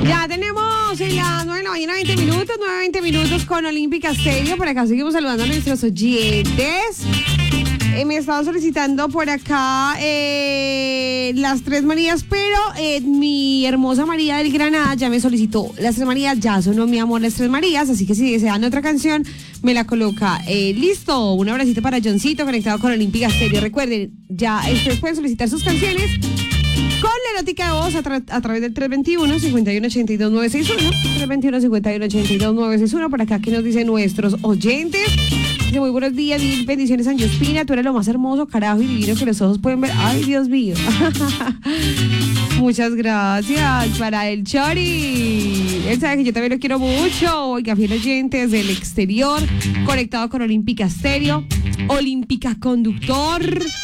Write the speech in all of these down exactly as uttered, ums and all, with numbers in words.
Ya tenemos en las nueve de la mañana, veinte minutos, nueve, veinte minutos con Olímpica Stereo. Por acá seguimos saludando a nuestros oyentes. Eh, me estaban solicitando por acá eh, las Tres Marías, pero eh, mi hermosa María del Granada ya me solicitó las Tres Marías, ya sonó mi amor las Tres Marías, así que si desean otra canción, me la coloca. Eh, listo, un abracito para Johncito conectado con Olímpica Stereo. Recuerden, ya ustedes pueden solicitar sus canciones con la notica de voz a, tra- a través del tres veintiuno, cincuenta y uno ochenta y dos, nueve sesenta y uno, tres veintiuno, cincuenta y uno ochenta y dos, nueve sesenta y uno, por acá que nos dicen nuestros oyentes. Dice, muy buenos días, mil bendiciones, San Jospina, tú eres lo más hermoso, carajo, y divino que los ojos pueden ver. Ay, Dios mío. Muchas gracias para el Chori. Él sabe que yo también lo quiero mucho. Oiga, fiel oyente desde el exterior, conectado con Olímpica Stereo, Olímpica Conductor.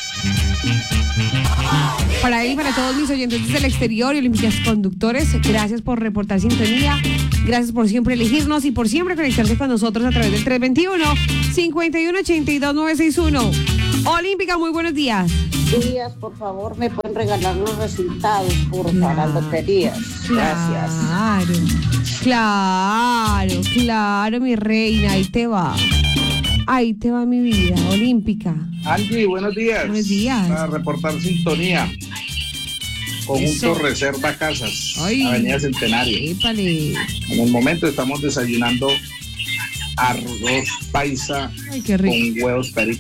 Para él y para todos mis oyentes desde el exterior y Olímpicas Conductores, gracias por reportar sintonía, gracias por siempre elegirnos y por siempre conectarse con nosotros a través del tres veintiuno, cincuenta y uno ochenta y dos, nueve sesenta y uno. Olímpica, muy buenos días. Días, por favor, me pueden regalar los resultados por para las loterías. Gracias. Claro, claro, claro, mi reina, ahí te va. Ahí te va mi vida, Olímpica. Angie, buenos días. Buenos días. Para reportar sintonía. Conjunto Eso. Reserva Casas, Ay. Avenida Centenario. Épale. En el momento estamos desayunando arroz paisa Ay, qué rico. con huevos peritos.